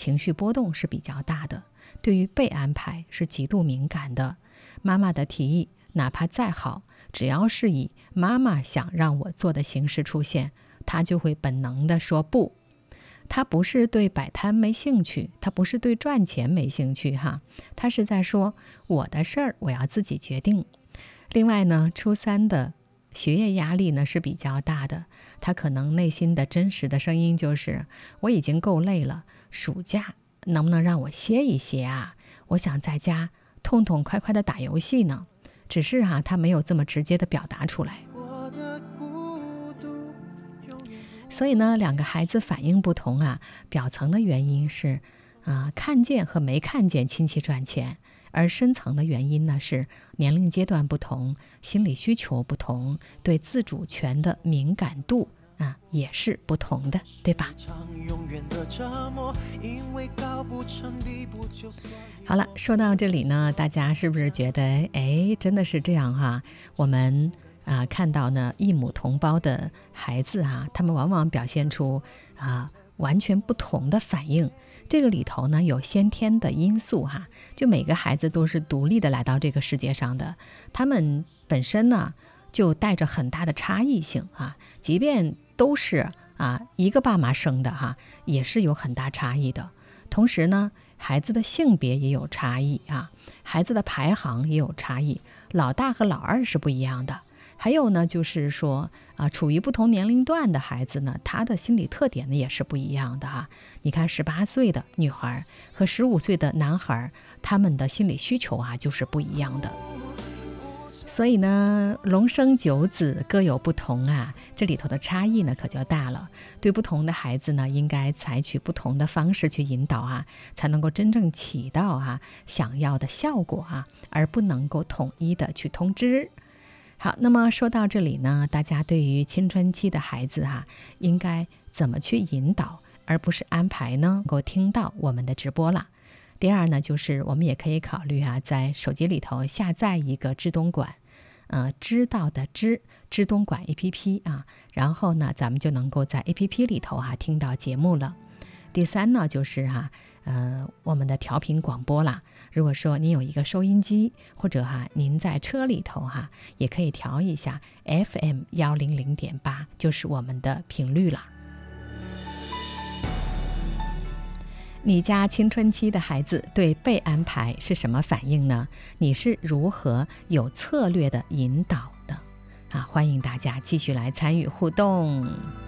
情绪波动是比较大的，对于被安排是极度敏感的。妈妈的提议哪怕再好，只要是以妈妈想让我做的形式出现，他就会本能地说不。他不是对摆摊没兴趣，他不是对赚钱没兴趣哈，他是在说我的事儿我要自己决定。另外呢，初三的学业压力呢是比较大的，他可能内心的真实的声音就是我已经够累了，暑假能不能让我歇一歇啊？我想在家痛痛快快的打游戏呢。只是他没有这么直接的表达出来。所以呢，两个孩子反应不同表层的原因是看见和没看见亲戚赚钱，而深层的原因呢是年龄阶段不同，心理需求不同，对自主权的敏感度也是不同的，对吧？好了，说到这里呢，大家是不是觉得真的是这样我们看到呢异母同胞的孩子他们往往表现出完全不同的反应。这个里头呢有先天的因素就每个孩子都是独立的来到这个世界上的，他们本身呢就带着很大的差异性即便都是一个爸妈生的也是有很大差异的。同时呢，孩子的性别也有差异孩子的排行也有差异，老大和老二是不一样的。还有呢，就是说处于不同年龄段的孩子呢，他的心理特点呢也是不一样的你看18岁的女孩和15岁的男孩，他们的心理需求就是不一样的。所以呢，龙生九子各有不同这里头的差异呢可就大了。对不同的孩子呢，应该采取不同的方式去引导才能够真正起到想要的效果而不能够统一的去通知。好，那么说到这里呢，大家对于青春期的孩子应该怎么去引导，而不是安排呢？能够听到我们的直播了。第二呢，就是我们也可以考虑在手机里头下载一个知东莞，知道的知东莞 APP 然后呢，咱们就能够在 APP 里头听到节目了。第三呢，就是我们的调频广播啦。如果说您有一个收音机，或者您在车里头也可以调一下 FM 100.8，就是我们的频率啦。你家青春期的孩子对被安排是什么反应呢？你是如何有策略的引导的？欢迎大家继续来参与互动。